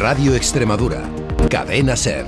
Radio Extremadura, Cadena SER.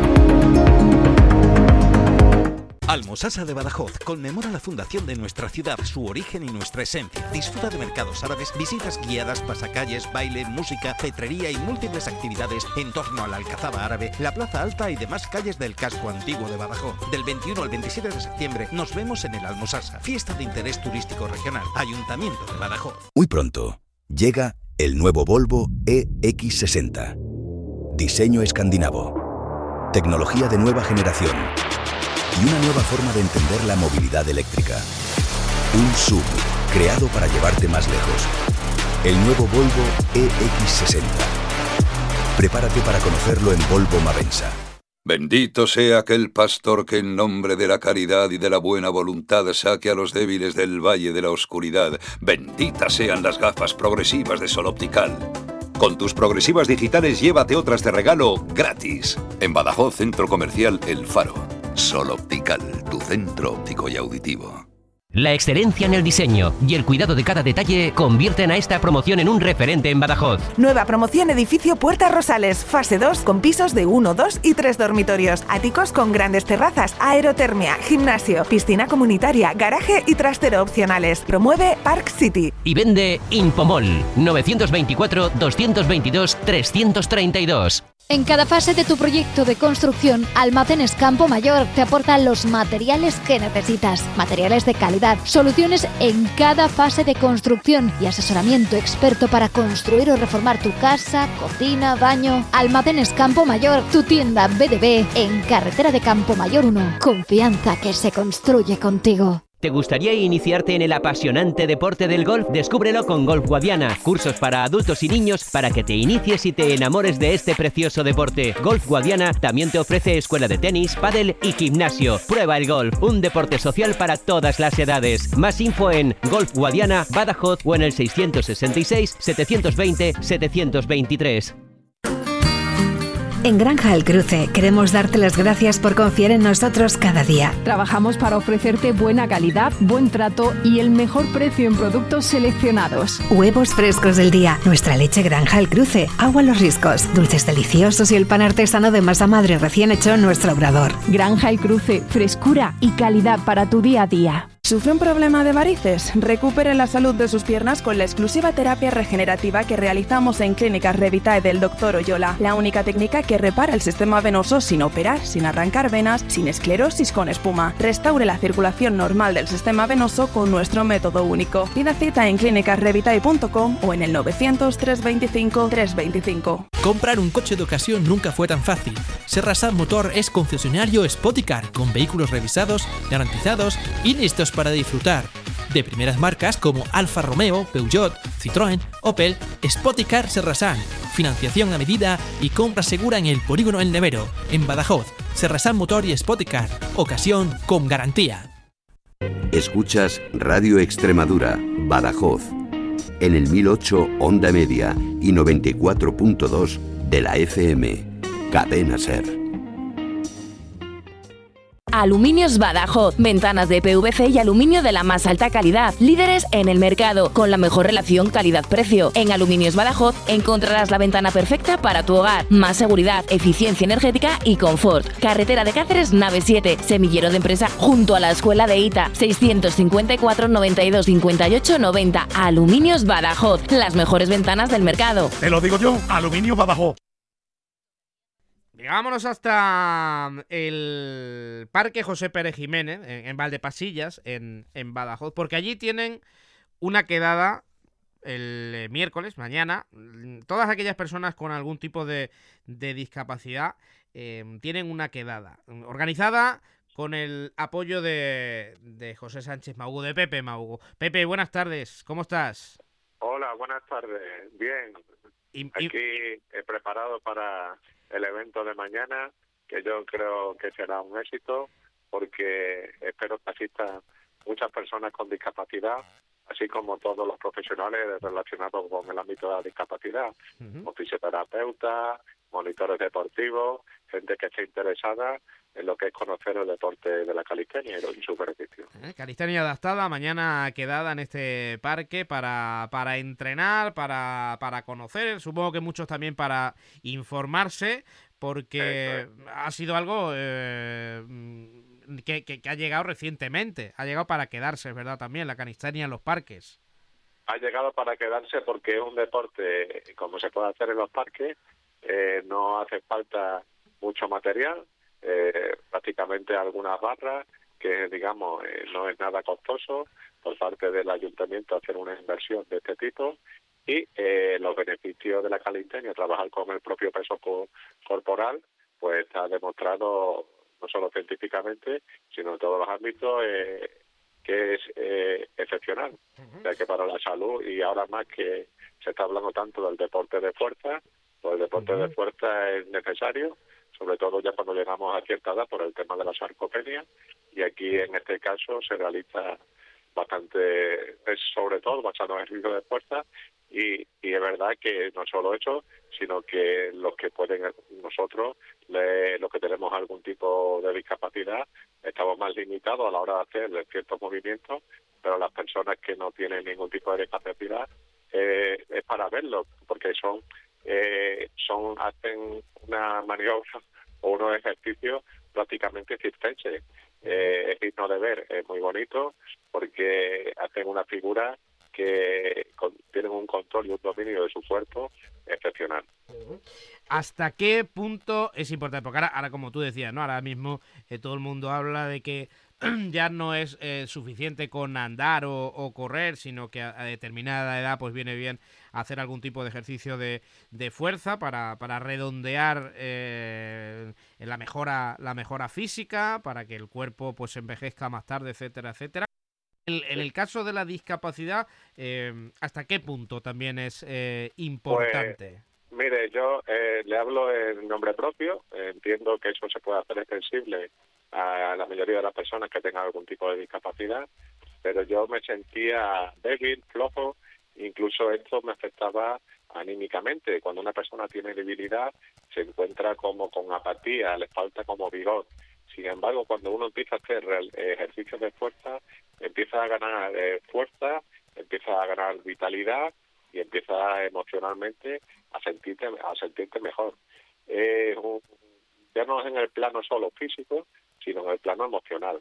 Almosasa de Badajoz conmemora la fundación de nuestra ciudad, su origen y nuestra esencia. Disfruta de mercados árabes, visitas guiadas, pasacalles, baile, música, cetrería y múltiples actividades en torno a la Alcazaba Árabe, la Plaza Alta y demás calles del casco antiguo de Badajoz. Del 21 al 27 de septiembre nos vemos en el Almosasa, fiesta de interés turístico regional, Ayuntamiento de Badajoz. Muy pronto llega el nuevo Volvo EX60. Diseño escandinavo. Tecnología de nueva generación. Y una nueva forma de entender la movilidad eléctrica. Un SUV creado para llevarte más lejos. El nuevo Volvo EX60. Prepárate para conocerlo en Volvo Mavensa. Bendito sea aquel pastor que en nombre de la caridad y de la buena voluntad saque a los débiles del valle de la oscuridad. Benditas sean las gafas progresivas de Sol Optical. Con tus progresivas digitales llévate otras de regalo gratis. En Badajoz, Centro Comercial El Faro. Sol Optical, tu centro óptico y auditivo. La excelencia en el diseño y el cuidado de cada detalle convierten a esta promoción en un referente en Badajoz. Nueva promoción edificio Puertas Rosales, fase 2 con pisos de 1, 2 y 3 dormitorios, áticos con grandes terrazas, aerotermia, gimnasio, piscina comunitaria, garaje y trastero opcionales. Promueve Park City. Y vende Infomol 924 222 332. En cada fase de tu proyecto de construcción, Almacenes Campo Mayor te aporta los materiales que necesitas. Materiales de calidad, soluciones en cada fase de construcción y asesoramiento experto para construir o reformar tu casa, cocina, baño. Almacenes Campo Mayor, tu tienda BDB en Carretera de Campo Mayor 1. Confianza que se construye contigo. ¿Te gustaría iniciarte en el apasionante deporte del golf? Descúbrelo con Golf Guadiana. Cursos para adultos y niños para que te inicies y te enamores de este precioso deporte. Golf Guadiana también te ofrece escuela de tenis, pádel y gimnasio. Prueba el golf, un deporte social para todas las edades. Más info en Golf Guadiana, Badajoz o en el 666 720 723. En Granja El Cruce queremos darte las gracias por confiar en nosotros cada día. Trabajamos para ofrecerte buena calidad, buen trato y el mejor precio en productos seleccionados. Huevos frescos del día, nuestra leche Granja El Cruce, agua Los Riscos, dulces deliciosos y el pan artesano de masa madre recién hecho en nuestro obrador. Granja El Cruce, frescura y calidad para tu día a día. ¿Sufre un problema de varices? Recupere la salud de sus piernas con la exclusiva terapia regenerativa que realizamos en Clínicas Revitae del Dr. Oyola. La única técnica que repara el sistema venoso sin operar, sin arrancar venas, sin esclerosis con espuma. Restaure la circulación normal del sistema venoso con nuestro método único. Pida cita en clínicasrevitae.com o en el 900 325 325. Comprar un coche de ocasión nunca fue tan fácil. Serrasal Motor es concesionario Spoticar, con vehículos revisados, garantizados y listos para disfrutar. De primeras marcas como Alfa Romeo, Peugeot, Citroën, Opel, Spoticar Serrasal. Financiación a medida y compra segura en el Polígono El Nevero, en Badajoz. Serrasal Motor y Spoticar. Ocasión con garantía. Escuchas Radio Extremadura, Badajoz. En el 1008 Onda Media y 94.2 de la FM. Cadena SER. Aluminios Badajoz, ventanas de PVC y aluminio de la más alta calidad, líderes en el mercado, con la mejor relación calidad-precio. En Aluminios Badajoz encontrarás la ventana perfecta para tu hogar, más seguridad, eficiencia energética y confort. Carretera de Cáceres, nave 7, semillero de empresa junto a la escuela de ITA, 654 92 58 90. Aluminios Badajoz, las mejores ventanas del mercado. Te lo digo yo, Aluminios Badajoz. Vámonos hasta el Parque José Pérez Jiménez, en Valdepasillas, en Badajoz, porque allí tienen una quedada el miércoles, mañana. Todas aquellas personas con algún tipo de discapacidad tienen una quedada organizada con el apoyo de José Sánchez Maugo, de Pepe Maugo. Pepe, buenas tardes, ¿cómo estás? Hola, buenas tardes, bien. Aquí preparado para el evento de mañana, que yo creo que será un éxito, porque espero que asistan muchas personas con discapacidad, así como todos los profesionales relacionados con el ámbito de la discapacidad, como fisioterapeutas, monitores deportivos, gente que esté interesada en lo que es conocer el deporte de la calistenia y su beneficio. Calistenia adaptada, mañana quedada en este parque para entrenar, para conocer, supongo que muchos también para informarse, porque ha sido algo que ha llegado recientemente, ha llegado para quedarse, es verdad, también la calistenia en los parques. Ha llegado para quedarse porque es un deporte, como se puede hacer en los parques, no hace falta mucho material, prácticamente algunas barras, que digamos no es nada costoso por parte del ayuntamiento hacer una inversión de este tipo, y los beneficios de la calistenia, trabajar con el propio peso corporal, pues está demostrado no solo científicamente, sino en todos los ámbitos, que es excepcional. O sea que para la salud, y ahora más que se está hablando tanto del deporte de fuerza, pues el deporte de fuerza es necesario, sobre todo ya cuando llegamos a cierta edad por el tema de la sarcopenia, y aquí en este caso se realiza bastante, es sobre todo basado en ejercicio de fuerza, y es verdad que no solo eso, sino que los que pueden, nosotros, los que tenemos algún tipo de discapacidad, estamos más limitados a la hora de hacer ciertos movimientos, pero las personas que no tienen ningún tipo de discapacidad, es para verlo, porque hacen una maniobra o unos ejercicios prácticamente circenses. Es digno de ver, es muy bonito, porque hacen una figura que tienen un control y un dominio de su cuerpo excepcional. ¿Hasta qué punto es importante? Porque ahora como tú decías, ¿no? Ahora mismo todo el mundo habla de que ya no es suficiente con andar o correr, sino que a determinada edad pues viene bien hacer algún tipo de ejercicio de fuerza para redondear la mejora física, para que el cuerpo pues envejezca más tarde, etcétera, etcétera. En el caso de la discapacidad, ¿hasta qué punto también es importante? Pues, mire, yo le hablo en nombre propio. Entiendo que eso se puede hacer extensible a la mayoría de las personas que tengan algún tipo de discapacidad, pero yo me sentía débil, flojo, incluso esto me afectaba anímicamente. Cuando una persona tiene debilidad, se encuentra como con apatía, le falta como vigor. Sin embargo, cuando uno empieza a hacer ejercicios de fuerza, empieza a ganar fuerza, empieza a ganar vitalidad y empieza emocionalmente a sentirte mejor. Ya no es en el plano solo físico, sino en el plano emocional.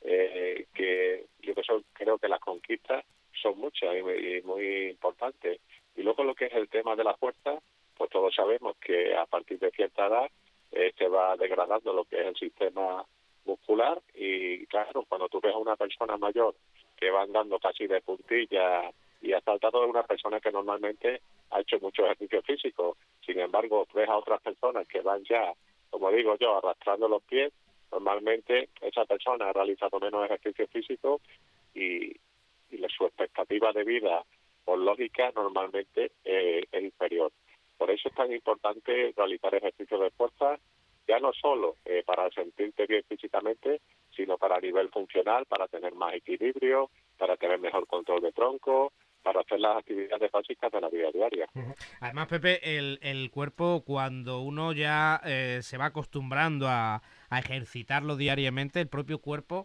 Que yo creo que las conquistas son muchas y muy importantes. Y luego lo que es el tema de la fuerza, pues todos sabemos que a partir de cierta edad se va degradando lo que es el sistema muscular, y claro, cuando tú ves a una persona mayor que va andando casi de puntilla y ha saltado, de una persona que normalmente ha hecho mucho ejercicio físico, sin embargo ves a otras personas que van ya, como digo yo, arrastrando los pies, normalmente esa persona ha realizado menos ejercicio físico y su expectativa de vida, por lógica, normalmente es inferior. Por eso es tan importante realizar ejercicios de fuerza, ya no solo para sentirte bien físicamente, sino para nivel funcional, para tener más equilibrio, para tener mejor control de tronco, para hacer las actividades básicas de la vida diaria. Además, Pepe, el cuerpo, cuando uno ya se va acostumbrando a ejercitarlo diariamente, el propio cuerpo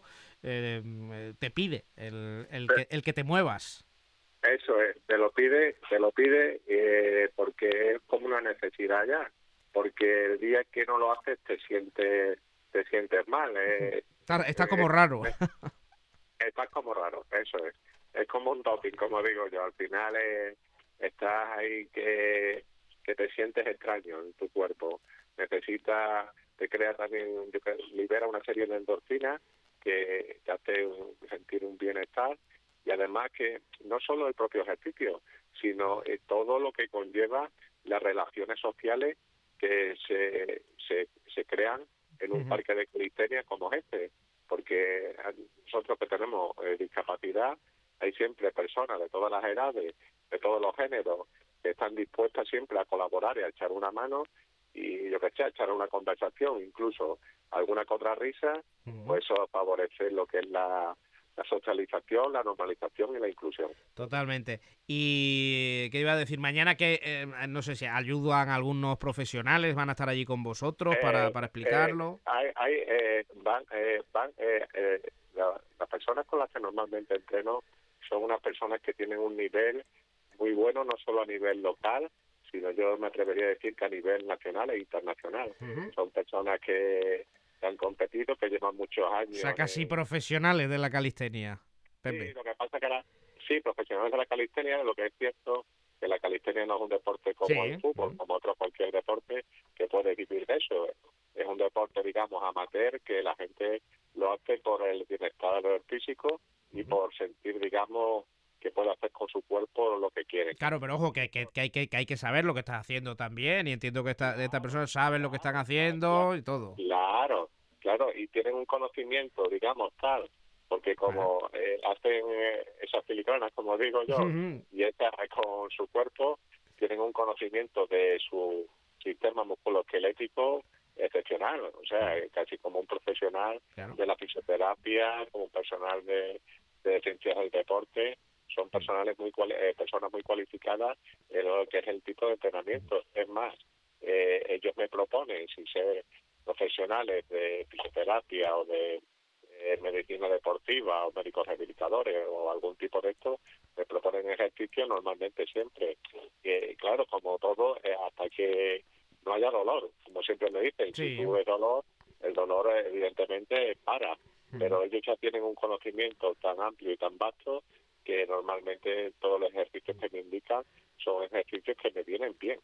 te pide el que te muevas. Eso es, te lo pide porque es como una necesidad ya, porque el día que no lo haces te sientes mal. Está como raro. Estás como raro, eso es. Es como un doping, como digo yo. Al final estás ahí que te sientes extraño en tu cuerpo. Te crea también, libera una serie de endorfinas que te hace sentir un bienestar, y además que no solo el propio ejercicio, sino todo lo que conlleva las relaciones sociales que se crean en un parque de calistenia como este, porque nosotros que tenemos discapacidad, hay siempre personas de todas las edades, de todos los géneros, que están dispuestas siempre a colaborar y a echar una mano, y yo que sé, a echar una conversación, incluso alguna que otra risa, pues eso favorece lo que es la socialización, la normalización y la inclusión. Totalmente. Y qué iba a decir, mañana que no sé si ayudan algunos profesionales, van a estar allí con vosotros para explicarlo. Las personas con las que normalmente entreno son unas personas que tienen un nivel muy bueno, no solo a nivel local, sino yo me atrevería a decir que a nivel nacional e internacional. Son personas que han competido, que llevan muchos años. O sea, casi profesionales de la calistenia. Sí, lo que pasa que sí, profesionales de la calistenia, lo que es cierto que la calistenia no es un deporte como el fútbol, como otro cualquier deporte que puede vivir de eso. Es un deporte, digamos, amateur, que la gente lo hace por el bienestar físico y por sentir, digamos, que puede hacer con su cuerpo lo que quiere. Claro, pero ojo, que hay que saber lo que estás haciendo también, y entiendo que estas personas saben lo que están haciendo y todo. Claro, y tienen un conocimiento, digamos, tal, porque como hacen esas filigranas, como digo yo, y estas con su cuerpo, tienen un conocimiento de su sistema musculoesquelético excepcional, o sea, casi como un profesional de la fisioterapia, como un personal de ciencias del deporte. Son personas muy cualificadas en lo que es el tipo de entrenamiento. Es más, ellos me proponen, sin ser profesionales de fisioterapia o de medicina deportiva o médicos rehabilitadores o algún tipo de esto, me proponen ejercicios normalmente siempre. Claro, como todo, hasta que no haya dolor, como siempre me dicen, si tuve dolor, el dolor evidentemente para, pero ellos ya tienen un conocimiento tan amplio y tan vasto que normalmente todos los ejercicios que me indican son ejercicios que me vienen bien,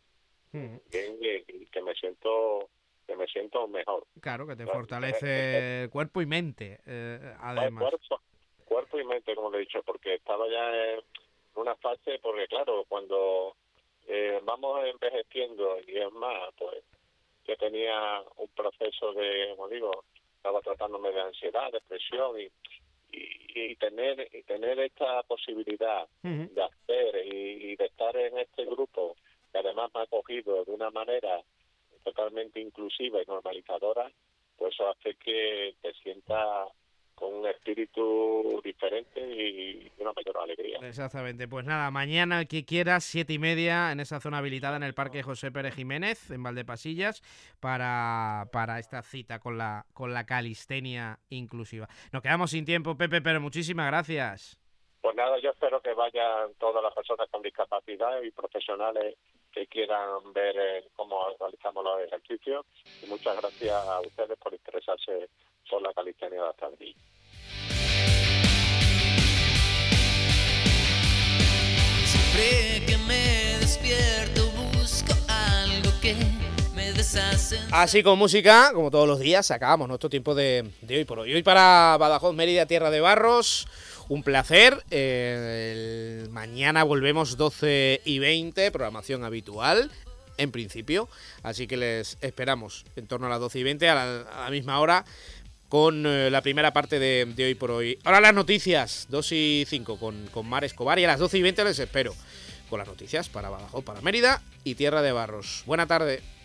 y que me siento mejor. Claro, que te fortalece cuerpo y mente, además. Cuerpo y mente, como le he dicho, porque estaba ya en una fase, porque claro, cuando vamos envejeciendo y es más, pues yo tenía un proceso de, como digo, estaba tratándome de ansiedad, depresión y tener esta posibilidad de hacer y de estar en este grupo que además me ha acogido de una manera totalmente inclusiva y normalizadora, pues eso hace que te sientas con un espíritu diferente y una mayor alegría. Exactamente, pues nada, mañana el que quiera, 7:30, en esa zona habilitada en el Parque José Pérez Jiménez, en Valdepasillas, para esta cita con la calistenia inclusiva. Nos quedamos sin tiempo, Pepe, pero muchísimas gracias. Pues nada, yo espero que vayan todas las personas con discapacidad y profesionales que quieran ver cómo realizamos los ejercicios, y muchas gracias a ustedes por interesarse por la calistenia adaptativa. Siempre que me despierto busco algo que me deshace. Así con música, como todos los días, acabamos nuestro tiempo de hoy por hoy. Hoy para Badajoz, Mérida, Tierra de Barros, un placer. Mañana volvemos 12:20, programación habitual, en principio. Así que les esperamos en torno a las 12:20, a la misma hora, con la primera parte de hoy por hoy. Ahora las noticias, 2:05 con Mar Escobar, y a las 12:20 les espero con las noticias para Badajoz, para Mérida y Tierra de Barros. Buena tarde.